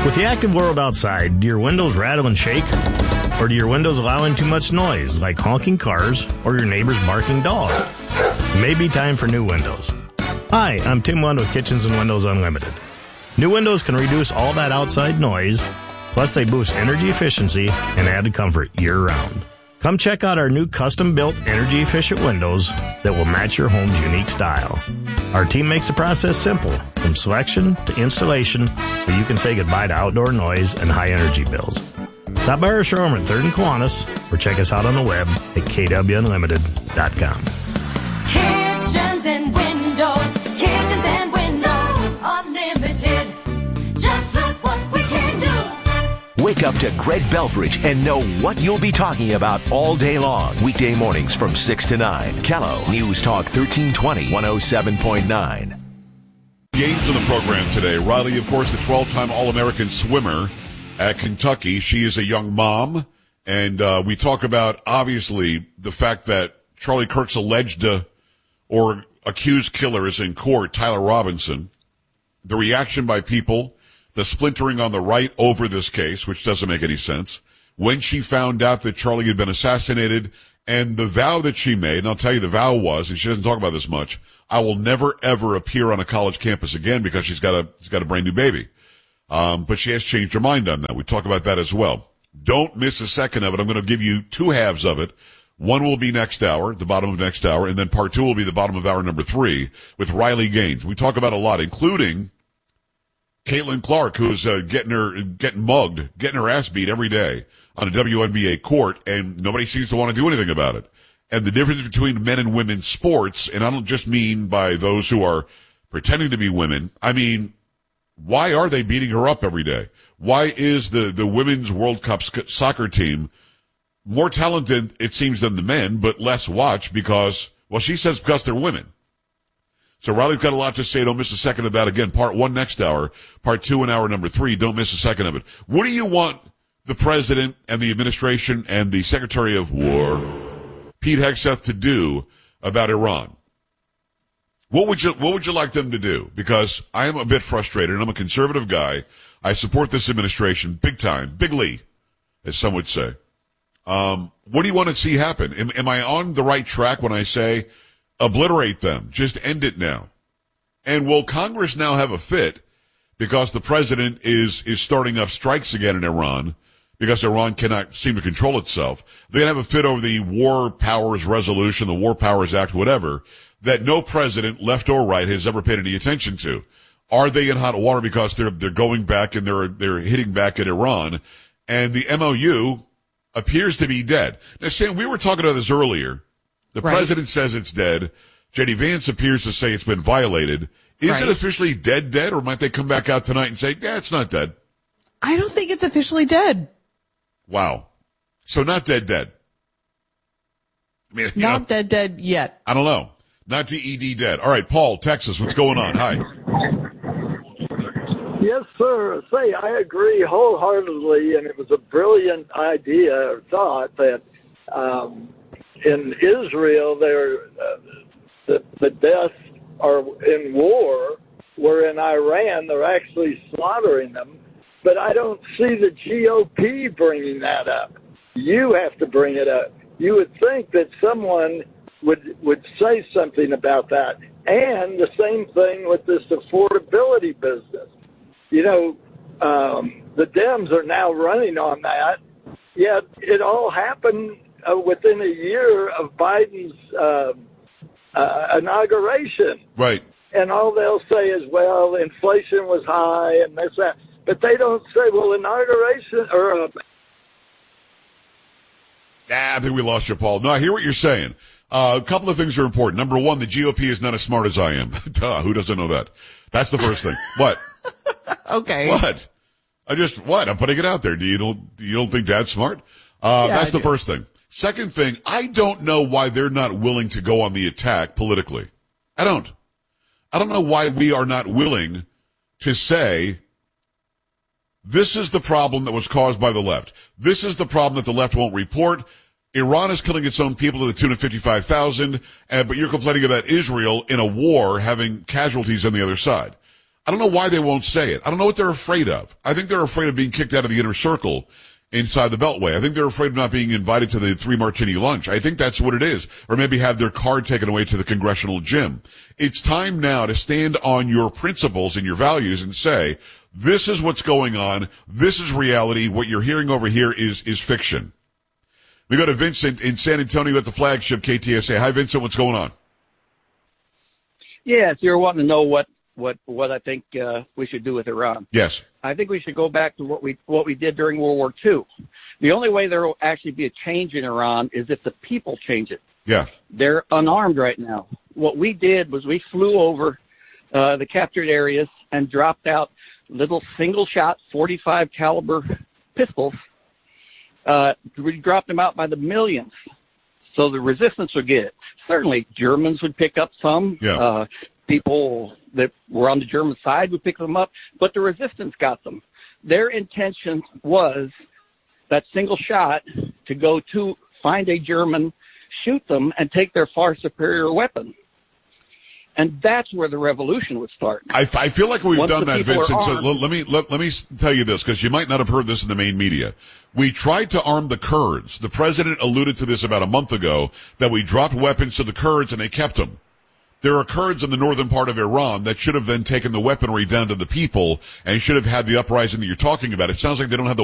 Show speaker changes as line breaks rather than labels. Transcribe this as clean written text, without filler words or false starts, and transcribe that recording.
With the active world outside, do your windows rattle and shake? Or do your windows allow in too much noise, like honking cars or your neighbor's barking dog? It may be time for new windows. Hi, I'm Tim Lund with Kitchens and Windows Unlimited. New windows can reduce all that outside noise, plus they boost energy efficiency and added comfort year-round. Come check out our new custom-built energy-efficient windows that will match your home's unique style. Our team makes the process simple, from selection to installation, so you can say goodbye to outdoor noise and high-energy bills. Stop by our showroom at 3rd and Kiwanis, or check us out on the web at kwunlimited.com.
Kitchens and Windows Unlimited. Just look what we can do.
Wake up to Greg Belfrage and know what you'll be talking about all day long. Weekday mornings from 6 to 9. Kello News Talk 1320, 107.9.
Games in the program today. Riley, of course, the 12-time All-American swimmer at Kentucky. She is a young mom, and we talk about, obviously, the fact that Charlie Kirk's alleged or accused killer is in court, Tyler Robinson. The reaction by people, the splintering on the right over this case, which doesn't make any sense. When she found out that Charlie had been assassinated, and the vow that she made, and I'll tell you the vow was, and she doesn't talk about this much, I will never ever appear on a college campus again because she's got a brand new baby. But she has changed her mind on that. We talk about that as well. Don't miss a second of it. I'm going to give you two halves of it. One will be next hour, the bottom of next hour, and then part two will be the bottom of hour number 3 with Riley Gaines. We talk about a lot, including Caitlin Clark, who's getting mugged, getting her ass beat every day on a WNBA court, and nobody seems to want to do anything about it. And the difference between men and women's sports, and I don't just mean by those who are pretending to be women, I mean, why are they beating her up every day? Why is the women's World Cup soccer team more talented, it seems, than the men, but less watched because, well, she says because they're women. So Riley's got a lot to say. Don't miss a second of that. Again, part 1 next hour, part 2 in hour number 3. Don't miss a second of it. What do you want the president and the administration and the Secretary of War, Pete Hegseth, to do about Iran? What would you like them to do? Because I am a bit frustrated, and I'm a conservative guy. I support this administration big time, big Lee, as some would say. What do you want to see happen? Am I on the right track when I say obliterate them? Just end it now. And will Congress now have a fit because the president is starting up strikes again in Iran because Iran cannot seem to control itself? They have a fit over the War Powers Resolution, the War Powers Act, whatever, that no president, left or right, has ever paid any attention to. Are they in hot water because they're going back and they're hitting back at Iran? And the MOU appears to be dead. Now, Sam, we were talking about this earlier. The president says it's dead. J.D. Vance appears to say it's been violated. Is it officially dead, or might they come back out tonight and say, yeah, it's not dead?
I don't think it's officially dead.
Wow. So not dead. I mean,
not dead yet.
I don't know. Not DED dead. All right, Paul, Texas, what's going on? Hi.
Yes, sir. Say, I agree wholeheartedly, and it was a brilliant idea or thought that in Israel, the deaths are in war, where in Iran they're actually slaughtering them. But I don't see the GOP bringing that up. You have to bring it up. You would think that someone would say something about that. And the same thing with this affordability business. You know, the Dems are now running on that, yet it all happened within a year of Biden's inauguration.
Right.
And all they'll say is, well, inflation was high and this, that. But they don't say, well, inauguration or...
I think we lost you, Paul. No, I hear what you're saying. A couple of things are important. Number one, the GOP is not as smart as I am. Duh, who doesn't know that? That's the first thing. What?
Okay.
What? I'm putting it out there. You don't think Dad's smart? That's the first thing. Second thing, I don't know why they're not willing to go on the attack politically. I don't know why we are not willing to say, this is the problem that was caused by the left. This is the problem that the left won't report. Iran is killing its own people to the tune of 55,000, but you're complaining about Israel in a war having casualties on the other side. I don't know why they won't say it. I don't know what they're afraid of. I think they're afraid of being kicked out of the inner circle inside the Beltway. I think they're afraid of not being invited to the 3-martini lunch. I think that's what it is. Or maybe have their card taken away to the congressional gym. It's time now to stand on your principles and your values and say, this is what's going on. This is reality. What you're hearing over here is fiction. We go to Vincent in San Antonio at the flagship KTSA. Hi, Vincent. What's going on?
Yes, you're wanting to know what I think we should do with Iran.
Yes.
I think we should go back to what we did during World War II. The only way there will actually be a change in Iran is if the people change it.
Yeah.
They're unarmed right now. What we did was we flew over the captured areas and dropped out little single-shot 45 caliber pistols. We dropped them out by the millions, so the resistance would get it. Certainly, Germans would pick up some.
Yeah.
People that were on the German side would pick them up, but the resistance got them. Their intention was that single shot to go to find a German, shoot them, and take their far superior weapon. And that's where the revolution would start.
I feel like we've
Once
done
the
that,
people are
Vincent. So
armed-
let me tell you this, because you might not have heard this in the main media. We tried to arm the Kurds. The president alluded to this about a month ago, that we dropped weapons to the Kurds and they kept them. There are Kurds in the northern part of Iran that should have then taken the weaponry down to the people and should have had the uprising that you're talking about. It sounds like they don't have the